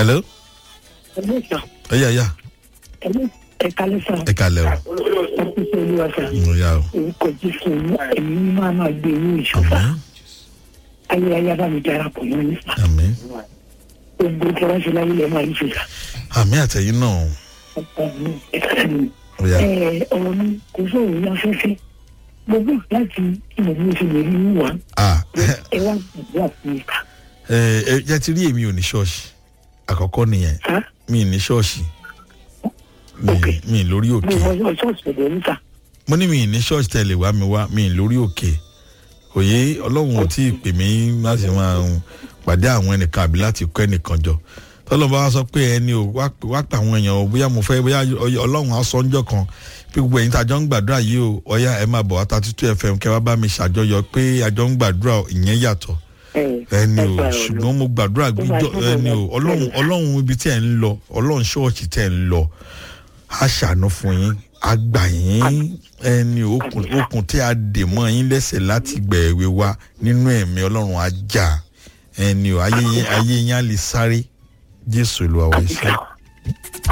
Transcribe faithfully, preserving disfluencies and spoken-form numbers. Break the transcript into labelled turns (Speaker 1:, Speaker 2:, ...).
Speaker 1: hello.
Speaker 2: Hello, sir.
Speaker 1: ẹ̀yà ẹ̀yà.
Speaker 2: Hello, ẹ kálẹ́ sà.
Speaker 1: ẹ kálẹ́ o.
Speaker 2: Ọkùnrin olúwa sà.
Speaker 1: mo yà o.
Speaker 2: Orúkọ Jésù ẹ̀mí máa máa gbé inú ìṣọ́fà.
Speaker 1: àmín
Speaker 2: Ayé ayé bá mi darapọ̀ mọ́ ní sà.
Speaker 1: àmín
Speaker 2: Gbogbo tí wọ́n ṣe láyé lẹ́ máa ń ṣe sà.
Speaker 1: àmín àtẹ̀yìn náà.
Speaker 2: Ẹ kálẹ́ mi.
Speaker 1: ó yá.
Speaker 2: Ẹ ọ̀rọ̀ mi kò sóòrò ní afẹ́fẹ́. Gbogbo láti ìmọ̀ mi ṣe lè rí wà.
Speaker 1: ah
Speaker 2: Ẹ wá gbàgbọ́ àti ìka.
Speaker 1: ẹ ẹ jẹ́ ti rí èmi ò ní ṣọ́ọ̀ṣì àkọ́kọ́ nìyẹn
Speaker 2: Sá.
Speaker 1: mi ì ní ṣọ́ọ̀ṣì mi
Speaker 2: Okay.
Speaker 1: mi ì lórí
Speaker 2: Mo
Speaker 1: òkè
Speaker 2: wọ ṣọ́ọ̀ṣì ọ̀dọ̀ ní sà.
Speaker 1: mo ní mi ì ní ṣọ́ọ̀ṣì tẹ̀lé wá mi wá mi ì lórí òkè òye ọlọ́run ò tí ì pè mí láti máa ń pàdé àwọn ẹnìkan àbí láti kọ́ ẹnìkan jọ tọ́lọ́ bá wá sọ pé ẹni ò wá pa àwọn èèyàn ò bóyá mo fẹ́ bóyá ọlọ́run á sọ ńjọ́ kan pé gbogbo ẹ̀yin tí a jọ ń gbàdúrà yìí o ọ̀yá ẹ máa bọ̀ wá thirty two F M kẹ́ wá bá mi ṣàjọyọ̀ pé a jọ ń gbàdúrà ìyẹn yàtọ̀ ẹni o ṣùgbọ́n mo gbàdúrà gbíjọ ẹni o ọlọ́run ọlọ́run ibi tí ẹ̀ ń lọ ọlọ́run ṣọ́ọ̀ṣì tẹ̀ ń lọ á ṣàánú fún yín á gbà yín ẹni okùn okùn tí a dè mọ́ yín lẹ́sẹ̀ láti gbẹ̀wé wa nínú ẹ̀mí ọlọ́run á jà ẹni o ayé yín ayé yín á lè sáré Jésù Olúwa wa ìṣe.